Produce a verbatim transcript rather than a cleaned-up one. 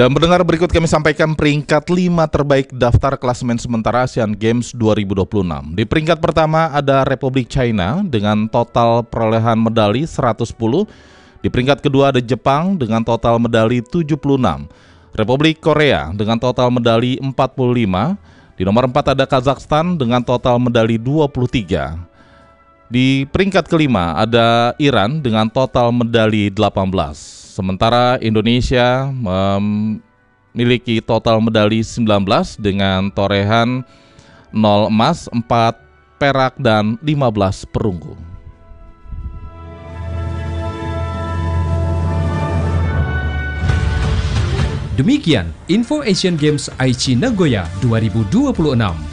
Dan pendengar, berikut kami sampaikan peringkat lima terbaik daftar klasemen sementara Asian Games dua ribu dua puluh enam. Di peringkat pertama ada Republik China dengan total perolehan medali seratus sepuluh. Di peringkat kedua ada Jepang dengan total medali tujuh puluh enam. Republik Korea dengan total medali empat puluh lima. Di nomor empat ada Kazakhstan dengan total medali dua puluh tiga. Di peringkat kelima ada Iran dengan total medali delapan belas. Sementara Indonesia memiliki total medali sembilan belas dengan torehan nol emas, empat perak, dan lima belas perunggu. Demikian info Asian Games Aichi Nagoya dua ribu dua puluh enam.